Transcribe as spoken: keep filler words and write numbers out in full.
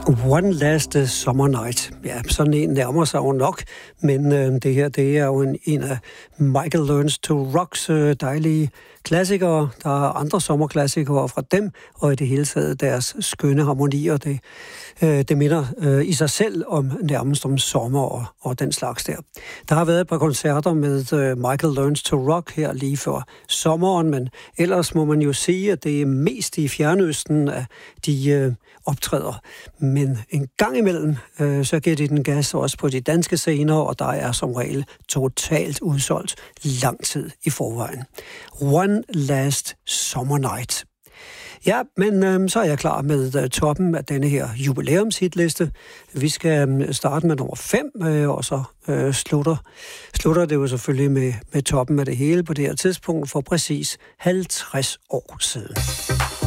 One Last Summer Night. Ja, sådan en nærmer sig jo nok, men øh, det her, det er jo en, en af Michael Learns to Rocks øh, dejlige klassikere. Der er andre sommerklassikere fra dem, og i det hele taget deres skønne harmonier. Det, øh, det minder øh, i sig selv om nærmest om sommer og, og den slags der. Der har været et par koncerter med øh, Michael Learns to Rock her lige før sommeren, men ellers må man jo sige, at det er mest i Fjernøsten, at de øh, optræder. Men en gang imellem, øh, så giver de den gas også på de danske scener, og der er som regel totalt udsolgt lang tid i forvejen. One Last Summer Night. Ja, men øh, så er jeg klar med øh, toppen af denne her jubilæumshitliste. Vi skal øh, starte med nummer fem, øh, og så øh, slutter, slutter det jo selvfølgelig med, med toppen af det hele på det her tidspunkt for præcis halvtreds år siden.